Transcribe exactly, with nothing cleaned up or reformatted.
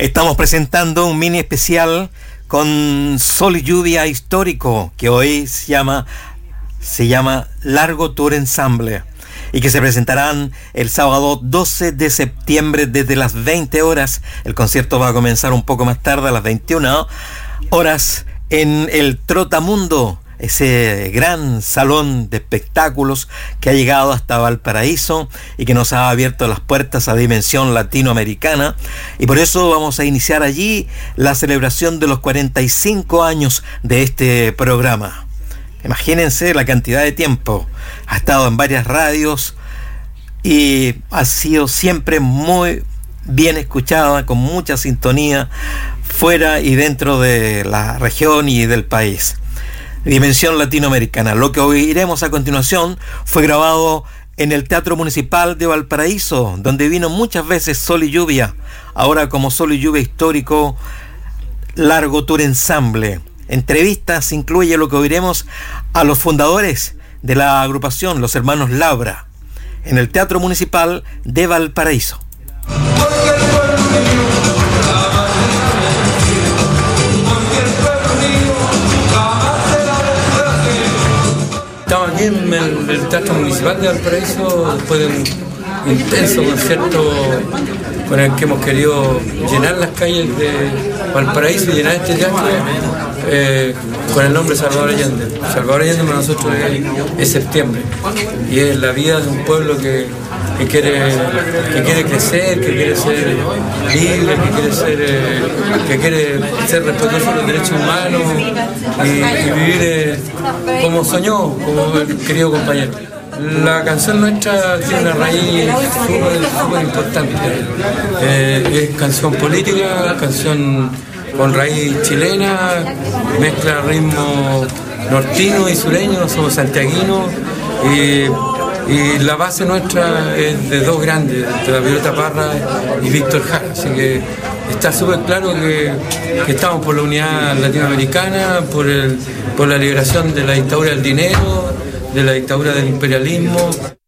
Estamos presentando un mini especial con Sol y Lluvia Histórico, que hoy se llama, se llama Largo Tour Ensemble, y que se presentarán el sábado doce de septiembre desde las veinte horas. El concierto va a comenzar un poco más tarde, a las veintiuna horas, en el Trotamundo, ese gran salón de espectáculos que ha llegado hasta Valparaíso y que nos ha abierto las puertas a dimensión latinoamericana, y por eso vamos a iniciar allí la celebración de los cuarenta y cinco años de este programa. Imagínense la cantidad de tiempo. Ha estado en varias radios y ha sido siempre muy bien escuchada, con mucha sintonía fuera y dentro de la región y del país. Dimensión latinoamericana. Lo que oiremos a continuación fue grabado en el Teatro Municipal de Valparaíso, donde vino muchas veces Sol y Lluvia. Ahora, como Sol y Lluvia Histórico, Largo Tour Ensemble. Entrevistas incluye lo que oiremos a los fundadores de la agrupación, los hermanos Labra, en el Teatro Municipal de Valparaíso. Estamos aquí en el, el Teatro Municipal de Valparaíso después de un intenso concierto con el que hemos querido llenar las calles de Valparaíso y llenar este teatro eh, con el nombre Salvador Allende. Salvador Allende para nosotros es, es septiembre y es la vida de un pueblo que, que, quiere, que quiere crecer, que quiere ser libre, que quiere ser, eh, que quiere ser respetuoso de los derechos humanos y, y vivir eh, como soñó, como el querido compañero. La canción nuestra tiene una raíz súper importante. Eh, es canción política, canción con raíz chilena, mezcla ritmos nortinos y sureños, somos santiaguinos, y, y la base nuestra es de dos grandes, de la Violeta Parra y Víctor Jara, así que está súper claro que, que estamos por la unidad latinoamericana, por, el, por la liberación de la dictadura del dinero, de la dictadura del imperialismo.